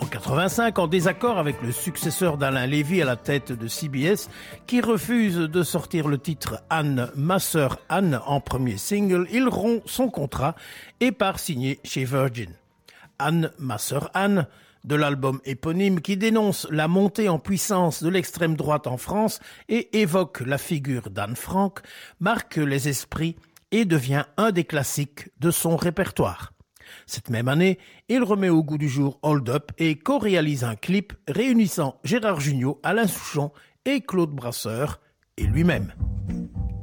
En 85, en désaccord avec le successeur d'Alain Lévy à la tête de CBS, qui refuse de sortir le titre Anne, ma sœur Anne en premier single, il rompt son contrat et part signer chez Virgin. Anne, ma sœur Anne, de l'album éponyme qui dénonce la montée en puissance de l'extrême droite en France et évoque la figure d'Anne Frank, marque les esprits et devient un des classiques de son répertoire. Cette même année, il remet au goût du jour Hold Up et co-réalise un clip réunissant Gérard Jugnot, Alain Souchon et Claude Brasseur et lui-même.